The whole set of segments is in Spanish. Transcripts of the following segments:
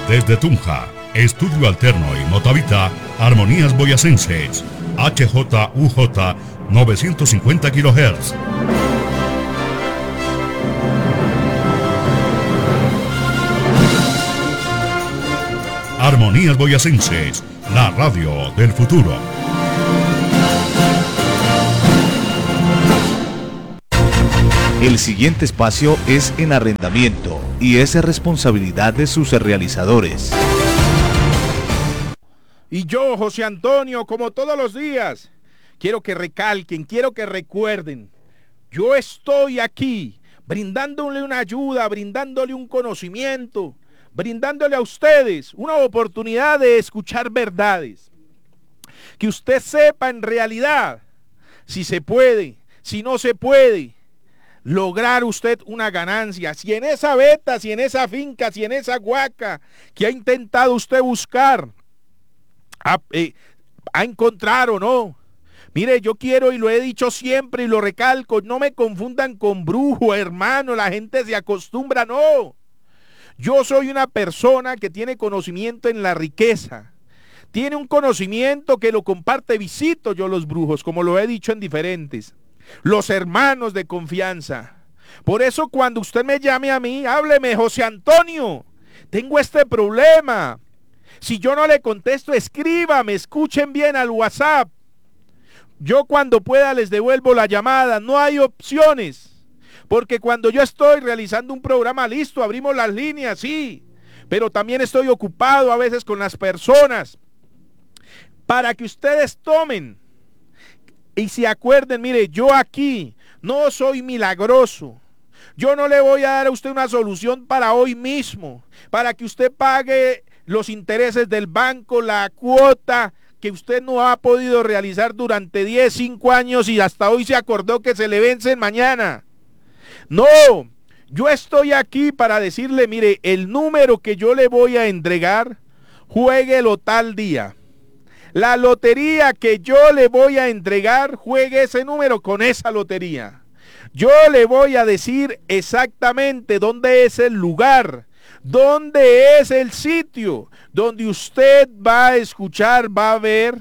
Desde Tunja, Estudio Alterno y Motavita, Armonías Boyacenses, HJUJ 950 kHz. Armonías Boyacenses, la radio del futuro. El siguiente espacio es en arrendamiento y es responsabilidad de sus realizadores. Y yo, José Antonio, como todos los días, quiero que recalquen, quiero que recuerden, yo estoy aquí brindándole una ayuda, brindándole un conocimiento, brindándole a ustedes una oportunidad de escuchar verdades. Que usted sepa en realidad si se puede, si no se puede lograr usted una ganancia, si en esa veta, si en esa finca, si en esa huaca que ha intentado usted buscar, a encontrar o no. Mire, yo quiero, y lo he dicho siempre y lo recalco, no me confundan con brujo, hermano, la gente se acostumbra, no. Yo soy una persona que tiene conocimiento en la riqueza, tiene un conocimiento que lo comparte, visito yo los brujos, como lo he dicho en diferentes, los hermanos de confianza. Por eso cuando usted me llame a mí, hábleme, José Antonio, tengo este problema. Si yo no le contesto, escríbame, escuchen bien al WhatsApp. Yo cuando pueda les devuelvo la llamada, no hay opciones. Porque cuando yo estoy realizando un programa, listo, abrimos las líneas, sí. Pero también estoy ocupado a veces con las personas. Para que ustedes tomen y se acuerden, mire, yo aquí no soy milagroso. Yo no le voy a dar a usted una solución para hoy mismo, para que usted pague los intereses del banco, la cuota que usted no ha podido realizar durante 10, 5 años y hasta hoy se acordó que se le vencen mañana. No, yo estoy aquí para decirle, mire, el número que yo le voy a entregar, juéguelo tal día. La lotería que yo le voy a entregar, juegue ese número con esa lotería. Yo le voy a decir exactamente dónde es el lugar, dónde es el sitio, donde usted va a escuchar, va a ver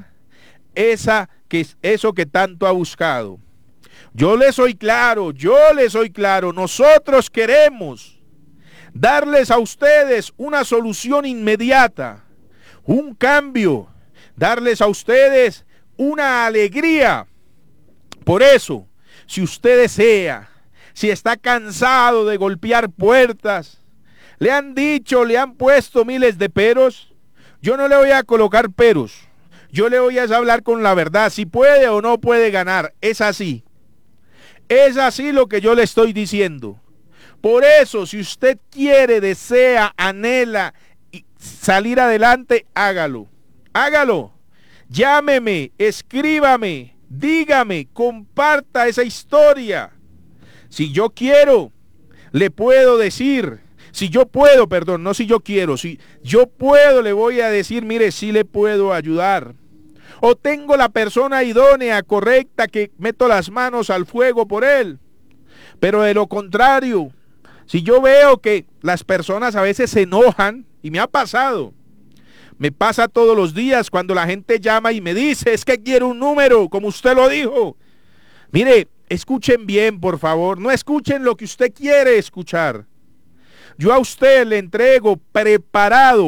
eso que tanto ha buscado. Yo le soy claro, nosotros queremos darles a ustedes una solución inmediata, un cambio, darles a ustedes una alegría. Por eso, si usted desea, si está cansado de golpear puertas, le han dicho, le han puesto miles de peros, yo no le voy a colocar peros, yo le voy a hablar con la verdad, si puede o no puede ganar, es así lo que yo le estoy diciendo. Por eso, si usted quiere, desea, anhela salir adelante, hágalo, llámeme, escríbame, dígame, comparta esa historia. Si yo quiero, le puedo decir, si yo puedo, le voy a decir, mire, sí le puedo ayudar. O tengo la persona idónea, correcta, que meto las manos al fuego por él. Pero de lo contrario, si yo veo que las personas a veces se enojan, y me ha pasado, me pasa todos los días cuando la gente llama y me dice, es que quiero un número, como usted lo dijo. Mire, escuchen bien, por favor, no escuchen lo que usted quiere escuchar. Yo a usted le entrego preparado,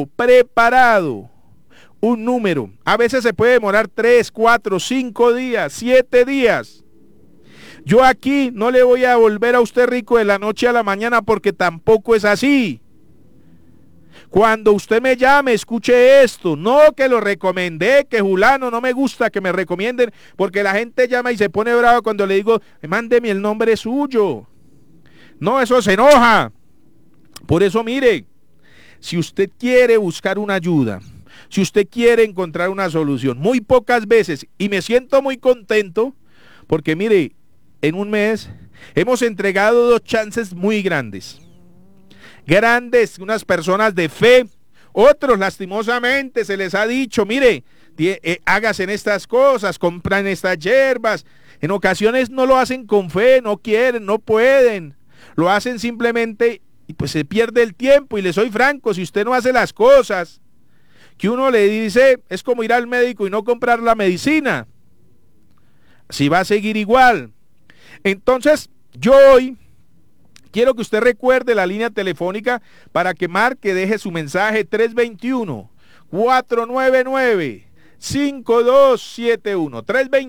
un número. A veces se puede demorar 3, 4, 5 días, 7 días. Yo aquí no le voy a volver a usted rico de la noche a la mañana porque tampoco es así. Cuando usted me llame, escuche esto, no que lo recomendé, que Julano, no me gusta que me recomienden, porque la gente llama y se pone brava cuando le digo, mándeme el nombre suyo. No, eso se enoja. Por eso, mire, si usted quiere buscar una ayuda, si usted quiere encontrar una solución, muy pocas veces, y me siento muy contento, porque mire, en un mes hemos entregado 2 chances muy grandes, unas personas de fe, otros lastimosamente se les ha dicho, mire, hágase en estas cosas, compran estas hierbas, en ocasiones no lo hacen con fe, no quieren, no pueden, lo hacen simplemente Y pues se pierde el tiempo, y le soy franco, si usted no hace las cosas que uno le dice, es como ir al médico y no comprar la medicina. Si va a seguir igual. Entonces, yo hoy quiero que usted recuerde la línea telefónica para que marque, deje su mensaje 321-499-5271.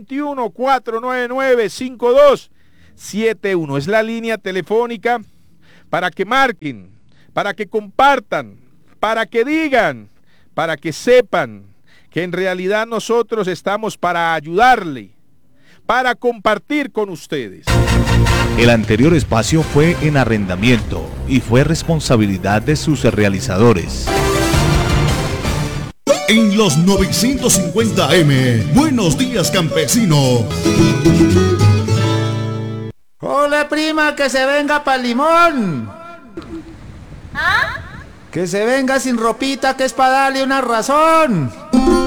321-499-5271. Es la línea telefónica para que marquen, para que compartan, para que digan, para que sepan que en realidad nosotros estamos para ayudarle, para compartir con ustedes. El anterior espacio fue en arrendamiento y fue responsabilidad de sus realizadores. En los 950M, Buenos Días Campesino. ¡Hola, prima, que se venga para Limón! ¿Ah? Que se venga sin ropita, que es para darle una razón.